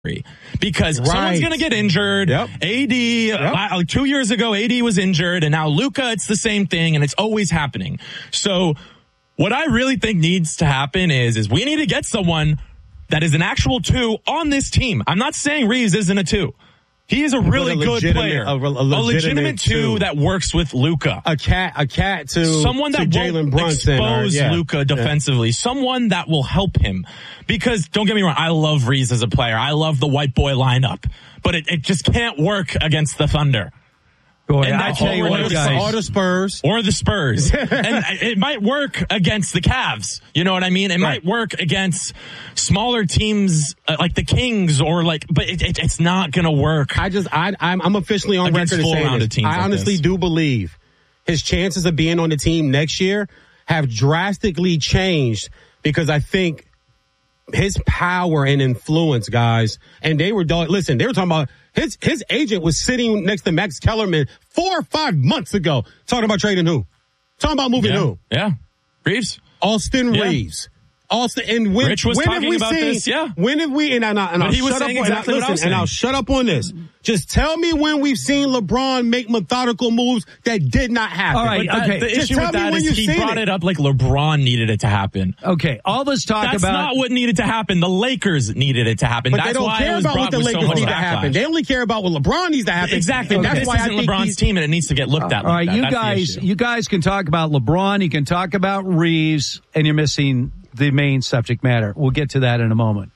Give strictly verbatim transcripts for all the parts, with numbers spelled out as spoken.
Because right. someone's going to get injured. Yep. A D, yep. uh, two years ago, A D was injured, and now Luka, it's the same thing, and it's always happening. So what I really think needs to happen is, is we need to get someone that is an actual two on this team. I'm not saying Reeves isn't a two. He is a really a good player. A, a, legitimate, a legitimate two, two that works with Luka. A cat, a cat to someone that to won't Jalen Brunson expose or, yeah. Luka defensively. Yeah. Someone that will help him. Because don't get me wrong, I love Reeves as a player. I love the white boy lineup, but it, it just can't work against the Thunder. Boy, and I tell you what, guys, or the Spurs, or the Spurs, and it might work against the Cavs. You know what I mean? It right. might work against smaller teams uh, like the Kings, or like, but it, it, it's not going to work. I just, I, I'm, I'm officially on record to say this. I like honestly this. do believe his chances of being on the team next year have drastically changed because I think his power and influence, guys, and they were, listen, they were talking about. His his agent was sitting next to Max Kellerman four or five months ago talking about trading who? Talking about moving yeah. who? Yeah. Reeves. Austin yeah. Reeves. Austin and when, Rich was when talking have we about seen, this, yeah. When have we and, I, and, I, and but I'll he was shut saying up exactly on, what I was listen, saying. and I'll shut up on this. Just tell me when we've seen LeBron make methodical moves that did not happen. All right, but okay. The Just issue with that is he brought it. it up like LeBron needed it to happen. Okay, all this talk That's about... That's not what needed to happen. The Lakers needed it to happen. But That's they don't why care it was about what the Lakers so need to backlash. happen. They only care about what LeBron needs to happen. Exactly. And okay. that's this why isn't I think LeBron's team, and it needs to get looked at. All right, like you that. guys, you guys can talk about LeBron. You can talk about Reeves, and you're missing the main subject matter. We'll get to that in a moment.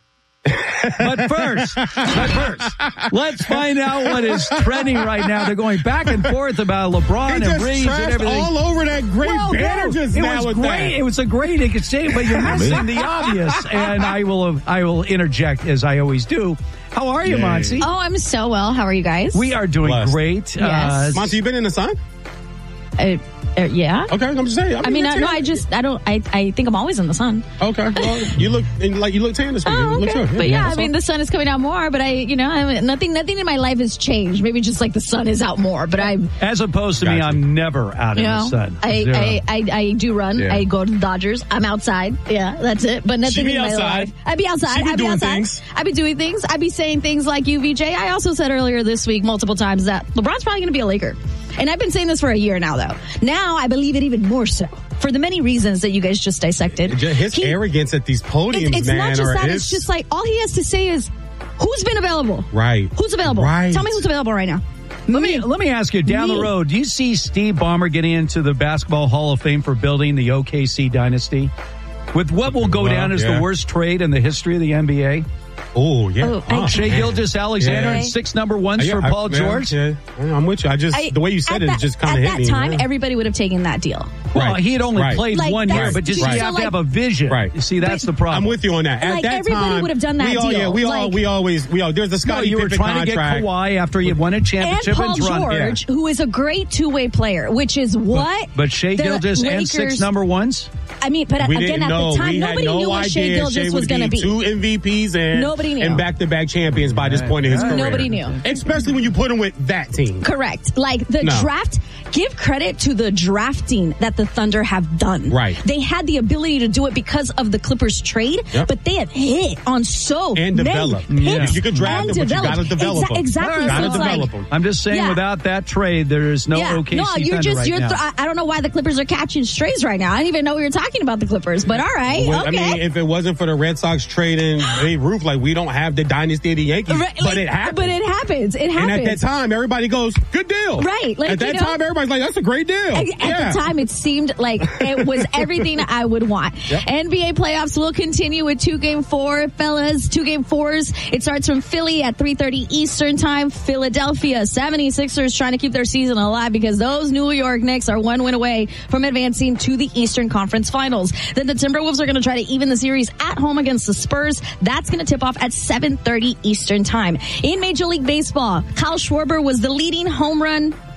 But first, but first, let's find out what is trending right now. They're going back and forth about LeBron and Reeves and everything. All over that great well, banner no, just it now was with great. that. It was a great exchange, but you're missing the obvious. And I will, I will interject as I always do. How are you, Monty? Oh, I'm so well. How are you guys? We are doing Blessed. great. Yes. Uh, Monty, you been in the sun? Uh, uh, yeah. Okay, I'm just saying. I mean, I mean, I, no, I just, I don't, I, I think I'm always in the sun. Okay, well, you look like you look tan this week. Oh, okay. Yeah, but yeah, yeah I mean, the sun is coming out more, but I, you know, I mean, nothing, nothing in my life has changed. Maybe just like the sun is out more, but I'm. As opposed to gotcha. me, I'm never out you in know, the sun. I, I, I, I do run. Yeah. I go to the Dodgers. I'm outside. Yeah, that's it. But nothing She'd be in my outside. life. I'd be outside. She'd be I'd be doing outside. things. I'd be doing things. I'd be saying things like you, V J. I also said earlier this week multiple times that LeBron's probably going to be a Laker. And I've been saying this for a year now, though. Now I believe it even more so for the many reasons that you guys just dissected. His he, arrogance at these podiums, it's, it's man. not just or that. his... It's just like all he has to say is, "Who's been available? Right. Who's available? Right. Tell me who's available right now." Let me let me ask you, down Me. the road, do you see Steve Ballmer getting into the Basketball Hall of Fame for building the O K C dynasty? With what will go well, down as yeah. the worst trade in the history of the N B A? Oh, yeah. Oh, I- oh, Shea man. Gilgeous-Alexander Yeah. and six number ones Yeah, for I- Paul yeah, George? Yeah, I'm with you. I just, I- the way you said at it, that, just kind of hit At me. that time, yeah. everybody would have taken that deal. Well, Right. he had only Right. played Like, one that's- year, but just Right. you so, have like- to have a vision. Right. You see, that's the problem. I'm with you on that. At Like, that everybody time, would have done that we all, deal. Yeah, we all, Like- we always, we all. There's a No, Scottie you were Pippen trying contract. to get Kawhi after he had won a And championship Paul and run. George, who is a great two-way player, which is what But Shea the Gilgeous and Lakers, six number ones? I mean, but We again, didn't at know. the time, we nobody had no knew what idea Shea Gilgeous Shea was would going to be. Two M V Ps and Nobody knew. and back-to-back champions by this point in his career. Nobody knew. Especially when you put him with that team. Correct. Like the No. draft, give credit to the drafting that the Thunder have done. Right. They had the ability to do it because of the Clippers trade, Yep. but they have hit on so And many develop. picks Yeah. You could draft and them, but you develop. gotta develop Exa- them. Exactly. You gotta So it's like- develop them. I'm just saying, Yeah. without that trade, there is no yeah. O K C no, you're Thunder just right you're. now. Th- I don't know why the Clippers are catching strays right now. I didn't even know we were talking about the Clippers, but all right, Well, okay. I mean, if it wasn't for the Red Sox trading Babe Ruth, like we don't have the dynasty of the Yankees, Right, but like, it happened. But it happens. It and happens. at that time, everybody goes, "Good deal." Right, like, at that you know- time, everybody's like, "That's a great deal." At, yeah. at the time, it seemed like it was everything I would want. Yep. N B A playoffs will continue with two game four, fellas. Two game fours. It starts from Philly at three thirty Eastern time. Philadelphia seventy-sixers trying to keep their season alive because those New York Knicks are one win away from advancing to the Eastern Conference Finals. Then the Timberwolves are going to try to even the series at home against the Spurs. That's going to tip off at seven thirty Eastern time. In Major League Baseball, Kyle Schwarber was the leading home run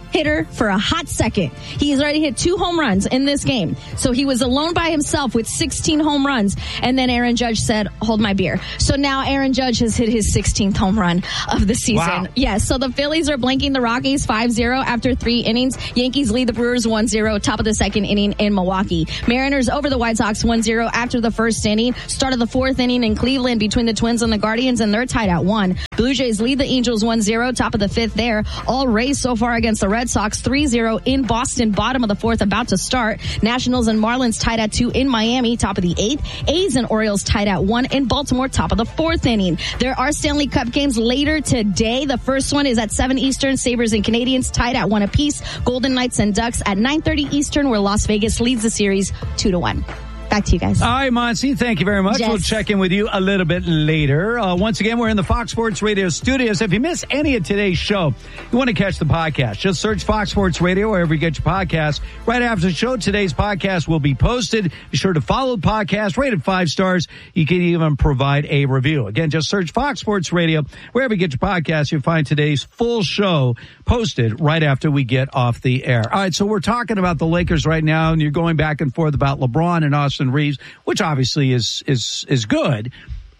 hitter for a hot second. He's already hit two home runs in this game. So he was alone by himself with sixteen home runs. And then Aaron Judge said, hold my beer. So now Aaron Judge has hit his sixteenth home run of the season. Wow. Yes, so the Phillies are blanking the Rockies five zero after three innings. Yankees lead the Brewers one zero, top of the second inning in Milwaukee. Mariners over the White Sox one zero after the first inning. Start of the fourth inning in Cleveland between the Twins and the Guardians, and they're tied at one. Blue Jays lead the Angels one zero, top of the fifth there. All Rays so far against the Red Sox three zero in Boston, bottom of the fourth about to start. Nationals and Marlins tied at two in Miami, top of the eighth. A's and Orioles tied at one in Baltimore, top of the fourth inning. There are Stanley Cup games later today. The first one is at seven Eastern. Sabres and Canadiens tied at one apiece. Golden Knights and Ducks at nine thirty Eastern, where Las Vegas leads the series two to one. Back to you guys. All right, Monty, thank you very much. Yes. We'll check in with you a little bit later. Uh, once again, we're in the Fox Sports Radio studios. If you miss any of today's show, you want to catch the podcast, just search Fox Sports Radio wherever you get your podcasts. Right after the show, today's podcast will be posted. Be sure to follow the podcast, rate it five stars. You can even provide a review. Again, just search Fox Sports Radio wherever you get your podcasts. You'll find today's full show posted right after we get off the air. All right, so we're talking about the Lakers right now, and you're going back and forth about LeBron and Austin Reeves, which obviously is is is good,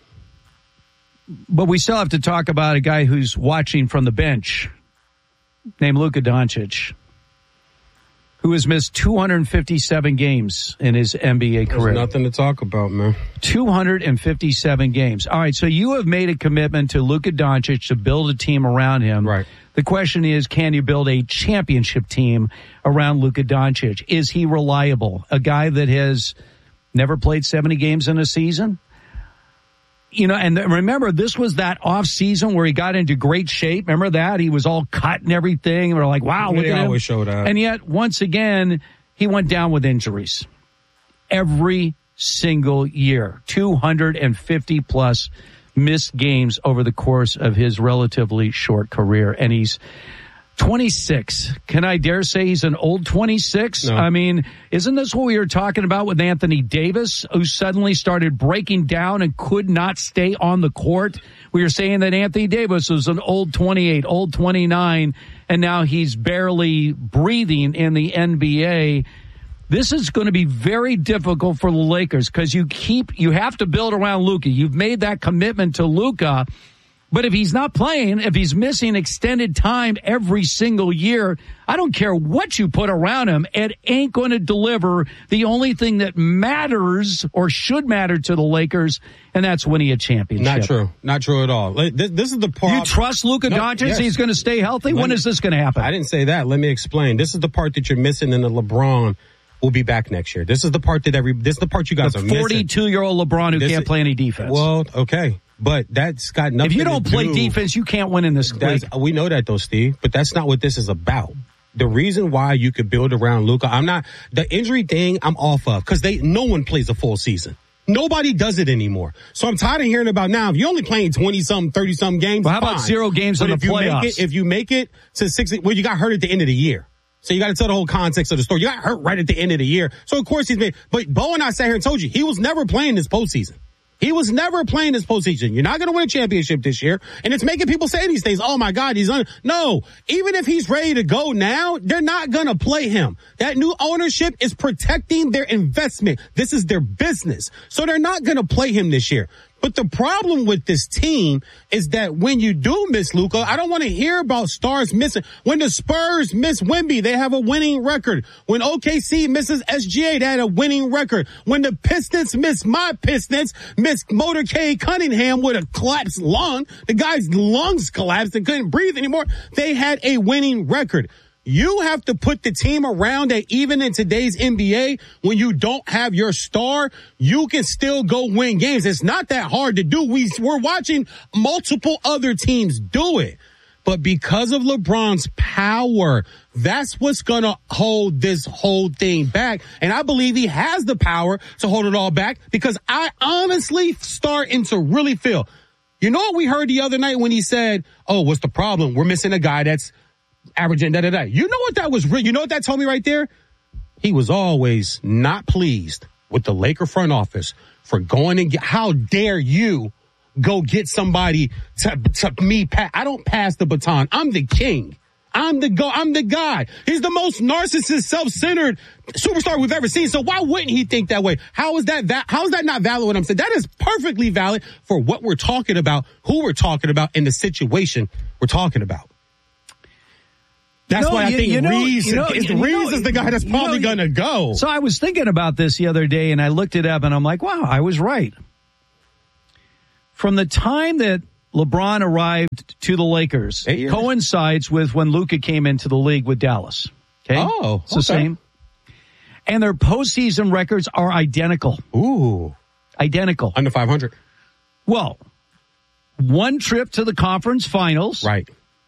but we still have to talk about a guy who's watching from the bench named Luka Doncic, who has missed two hundred fifty-seven games in his N B A career. There's nothing to talk about, man. two hundred fifty-seven games. All right, so you have made a commitment to Luka Doncic to build a team around him. Right. The question is, can you build a championship team around Luka Doncic? Is he reliable? A guy that has never played seventy games in a season? You know, and remember, this was that off season where he got into great shape. Remember that? He was all cut and everything. And we're like, wow, look they at him. always show that. And yet, once again, he went down with injuries. Every single year. two hundred fifty plus missed games over the course of his relatively short career. And he's twenty-six. Can I dare say he's an old twenty-six? No. I mean, isn't this what we were talking about with Anthony Davis, who suddenly started breaking down and could not stay on the court? We were saying that Anthony Davis was an old twenty-eight, old twenty-nine, and now he's barely breathing in the N B A. This is going to be very difficult for the Lakers because you keep, you have to build around Luka. You've made that commitment to Luka. But if he's not playing, if he's missing extended time every single year, I don't care what you put around him, it ain't going to deliver the only thing that matters or should matter to the Lakers, and that's winning a championship. Not true. Not true at all. This, this is the part. You trust Luka no, Doncic? Yes. He's going to stay healthy? Let when me, is this going to happen? I didn't say that. Let me explain. This is the part that you're missing in the LeBron will be back next year. This is the part that every, this is the part you guys the are missing. forty-two-year-old LeBron who this can't is, play any defense. Well, okay. But that's got nothing to do. If you don't play defense, you can't win in this league. We know that though, Steve, but that's not what this is about. The reason why you could build around Luka, I'm not, the injury thing I'm off of, because they, no one plays a full season. Nobody does it anymore. So I'm tired of hearing about now, if you're only playing twenty-something, thirty-something games, well, how fine. about zero games but in the if playoffs? You make it, if you make it to sixty, well, you got hurt at the end of the year. So you got to tell the whole context of the story. You got hurt right at the end of the year. So of course he's made, but Bo and I sat here and told you, he was never playing this postseason. He was never playing this postseason. You're not going to win a championship this year. And it's making people say these things. Oh my God, he's on. No, even if he's ready to go now, they're not going to play him. That new ownership is protecting their investment. This is their business. So they're not going to play him this year. But the problem with this team is that when you do miss Luka, I don't want to hear about stars missing. When the Spurs miss Wemby, they have a winning record. When O K C misses S G A, they had a winning record. When the Pistons miss my Pistons, miss Motorcade Cunningham with a collapsed lung, the guy's lungs collapsed and couldn't breathe anymore, they had a winning record. You have to put the team around that even in today's N B A, when you don't have your star, you can still go win games. It's not that hard to do. We, we're watching multiple other teams do it. But because of LeBron's power, that's what's going to hold this whole thing back. And I believe he has the power to hold it all back because I honestly starting to really feel, you know what we heard the other night when he said, oh, what's the problem? We're missing a guy that's averaging da da da. You know what that was? Re- you know what that told me right there? He was always not pleased with the Laker front office for going and get, how dare you go get somebody to, to me. Pa- I don't pass the baton. I'm the king. I'm the go. I'm the guy. He's the most narcissist, self-centered superstar we've ever seen. So why wouldn't he think that way? How is that? Va- how is that not valid? What I'm saying, that is perfectly valid for what we're talking about, who we're talking about, and the situation we're talking about. That's you know, why I you, think you know, Reeves, you know, is, Reeves know, is the guy that's probably you know, going to go. So I was thinking about this the other day, and I looked it up, and I'm like, wow, I was right. From the time that LeBron arrived to the Lakers coincides with when Luka came into the league with Dallas. Okay? Oh, it's the okay. same. And their postseason records are identical. Ooh. Identical. Under five hundred. Well, one trip to the conference finals. Right.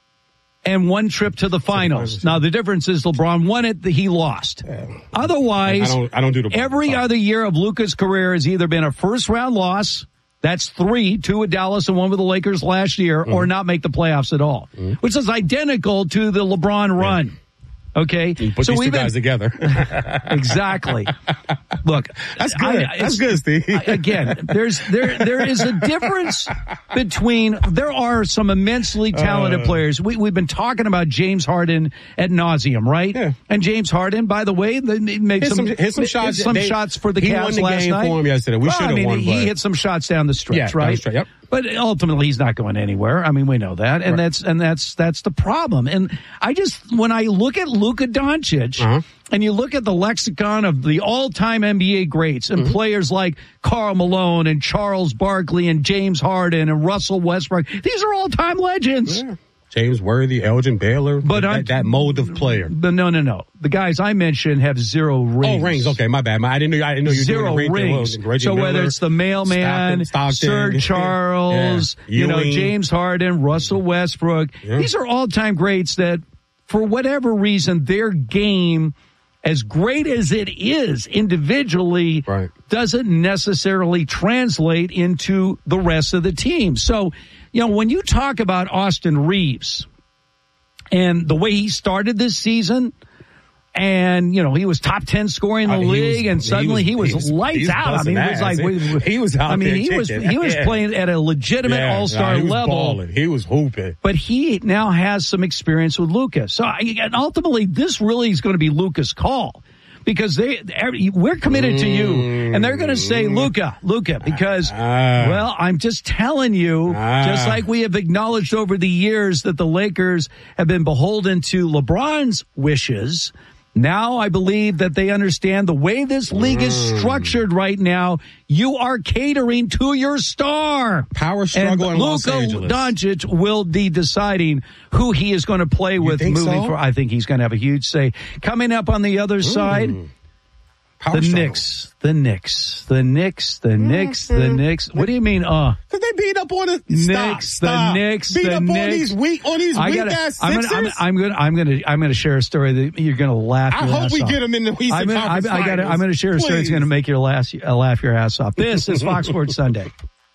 And one trip to the finals. The now, the difference is LeBron won it, he lost. Yeah. Otherwise, I don't, I don't do the every other year of Luka's career has either been a first-round loss, that's three, two with Dallas and one with the Lakers last year, mm-hmm. or not make the playoffs at all, mm-hmm. which is identical to the LeBron run. Yeah. Okay, you put so these two been, guys together. Exactly. Look, that's good. I, that's good, Steve. I, again, there's there there is a difference between. There are some immensely talented uh, players. We we've been talking about James Harden ad nauseum, right? Yeah. And James Harden, by the way, they made hit some some, hit some shots. Some they, shots for the he Cavs won the last game night. For him yesterday. We well, should have I mean, won. He but... hit some shots down the stretch, yeah, right? Straight, yep. But ultimately, he's not going anywhere. I mean, we know that, and right. that's and that's that's the problem. And I just when I look at Luka Doncic, uh-huh. and you look at the lexicon of the all-time N B A greats and mm-hmm. players like Karl Malone and Charles Barkley and James Harden and Russell Westbrook, these are all-time legends. Yeah. James Worthy, Elgin Baylor, but that, that mold of player. But no, no, no. The guys I mentioned have zero rings. Oh, rings. Okay, my bad. I didn't know. I didn't know you were zero doing rings. rings. So Miller, whether it's the mailman, Stockton, Stockton, Sir Charles, yeah. you know, James Harden, Russell Westbrook, yeah. these are all-time greats that, for whatever reason, their game, as great as it is individually, right. doesn't necessarily translate into the rest of the team. So, you know, when you talk about Austin Reeves and the way he started this season, and, you know, he was top ten scoring in the I mean, league, was, and suddenly he was, he was, he was lights he was out. I mean, it was like, he, he was out I mean, there he was, he was yeah. playing at a legitimate yeah, all-star nah, he level. Balling. He was hooping. But he now has some experience with Luka. So, and ultimately, this really is going to be Luka's call. Because they, we're committed to you, and they're going to say, Luka, Luka, because, uh, well, I'm just telling you, uh, just like we have acknowledged over the years that the Lakers have been beholden to LeBron's wishes. Now I believe that they understand the way this league is structured right now. You are catering to your star. Power struggle and in Los Angeles. Luka Doncic will be deciding who he is going to play you with moving so? forward. I think he's going to have a huge say. Coming up on the other mm. side, Power the struggle. Knicks, the Knicks, the Knicks, the Knicks, the Knicks. What do you mean, uh? Because they beat up on the Knicks, stop, the stop. Knicks, beat the up Knicks. on these weak, on these weak gotta, ass I'm Sixers. Gonna, I'm, I'm gonna, I'm gonna, I'm gonna share a story that you're gonna laugh. I your hope ass we off. get them in the Eastern I'm gonna, Conference I, I gotta, Finals. I'm gonna share a story Please. that's gonna make you laugh, uh, laugh your ass off. This is Fox Sports Sunday.